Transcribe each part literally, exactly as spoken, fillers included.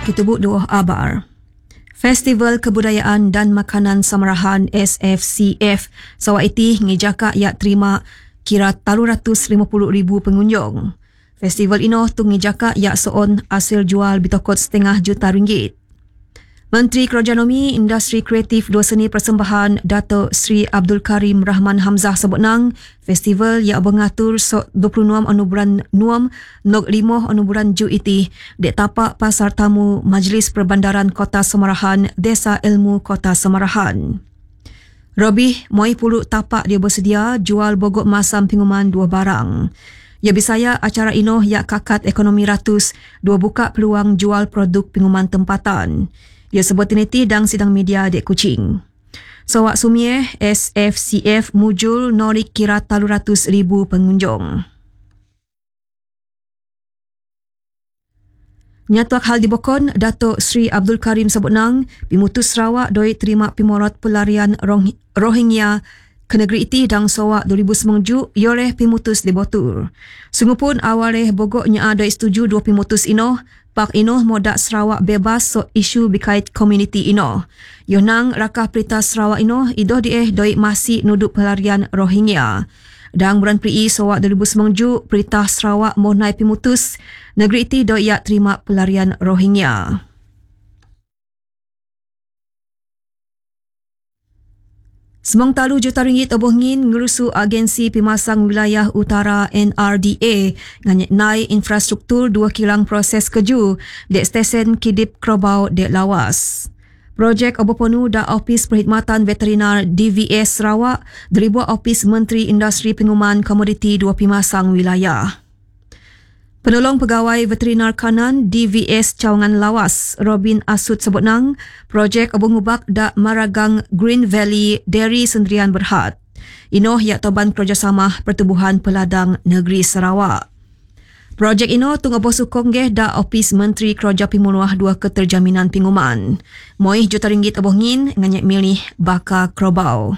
Kitubuk dua abar. Festival Kebudayaan dan Makanan Samarahan S F C F Sarawak Iti ngejaka ia terima kira talu ratus lima puluh ribu pengunjung. Festival ino tu ngejaka ia seon hasil jual bitokot setengah juta ringgit. Menteri Kerajaan Industri Kreatif Dua Seni Persembahan Dato' Sri Abdul Karim Rahman Hamzah sebut nang festival yang mengatur so dua puluh enam anu bulan Nuam nog lima anu bulan Ju iti dek tapak pasar tamu Majlis Perbandaran Kota Samarahan Desa Ilmu Kota Samarahan. Robih moi puluh tapak dia bersedia jual bogok masam pengumuman dua barang. Ya bisaya acara ino ya kakat ekonomi ratus dua buka peluang jual produk pengumuman tempatan. Ia sebut tiniti dang sidang media dek Kuching. Sarawak Sumie S F C F mujul norik kira talu ratus ribu pengunjung. Nyatuak hal dibokon, Dato' Sri Abdul Karim sebut nang pimutus Sarawak doi terima pimorot pelarian Rohingya ke negeri iti dang Sarawak dua ribu sembilan yoreh pimutus dibotur. Sungguh pun awaleh bogoknya ada setuju dua pimutus ino, Pak ino modak Sarawak bebas so isu berkait komuniti ino. Yonang rakah perintah Sarawak ino idoh dieh doi masih nuduk pelarian Rohingya. Dang bulan Pri Sarawak dua ribu sembilan perintah Sarawak monai pimutus negeri iti doi ia terima pelarian Rohingya. Semong talu juta ringgit obohngin ngerusu agensi pemasang wilayah utara N R D A nganyek nai infrastruktur dua kilang proses keju dek stesen Kidip Krobau dek Lawas. Projek oboponu da Ofis Perkhidmatan Veterinar D V S Sarawak deribuat Ofis Menteri Industri Pengumuman Komoditi dua pemasang wilayah. Penolong Pegawai Veterinar Kanan D V S Cawangan Lawas, Robin Asud sebut nang, projek obong ubak da Maragang Green Valley Dairy Sendirian Berhad. Ino yak toban kerjasama Pertubuhan Peladang Negeri Sarawak. Projek ino tung oboh sukong geh da Ofis Menteri Kerja Pimunuah dua Keterjaminan Pengumuman. Moih juta ringgit oboh ngin nganyek milih baka Krobau.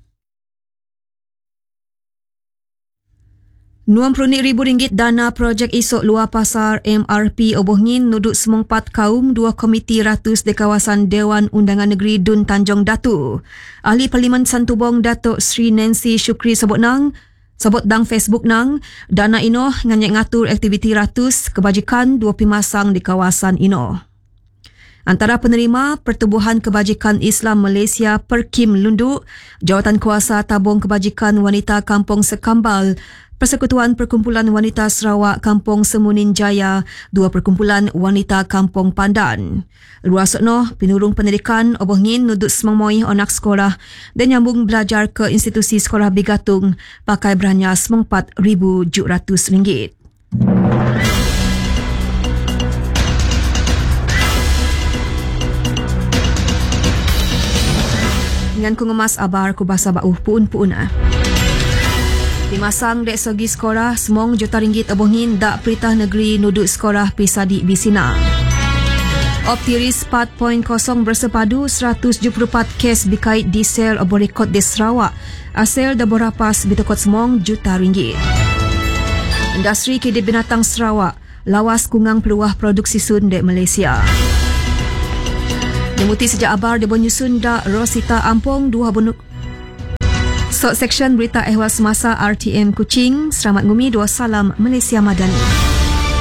enam puluh ribu ringgit dana projek isok luar pasar M R P obohngin nuduk semongpat kaum dua komiti ratus di kawasan Dewan Undangan Negeri Dun Tanjung Datu. Ahli Parlimen Santubong Dato' Sri Nancy Shukri sebut nang, sebut dang Facebook nang, dana ino nganyek ngatur aktiviti ratus kebajikan dua pemasang di kawasan ino. Antara penerima Pertubuhan Kebajikan Islam Malaysia Perkim Lundu, Jawatan Kuasa Tabung Kebajikan Wanita Kampung Sekambal, Persekutuan Perkumpulan Wanita Sarawak Kampung Semunin Jaya, dua Perkumpulan Wanita Kampung Pandan. Luar sokno, penurung pendidikan obohngin nudut semangmoi anak sekolah dan nyambung belajar ke institusi sekolah Bigatung pakai beranya semangpat ribu tujuh ratus ringgit. Dengan ku ngemas abar ku bahasa bauh puun-puuna. Dimasang dek segi sekolah semong juta ringgit obohngin dak Peritah Negeri nuduk sekolah Pisadi Bisina. Optiris empat titik kosong bersepadu seratus tujuh puluh empat kes berkait diesel oboh rekod di Sarawak. Asal dah berapas bitokot semong juta ringgit. Industri Kidip Binatang Sarawak lawas kungang peluah produksi sun dek Malaysia. Demuti sejak abar dia menyusun dak Rosita Ampong dua bunuk Sok Seksyen Berita Ehwal Semasa R T M Kuching. Selamat ngumi, dua salam Malaysia Madani.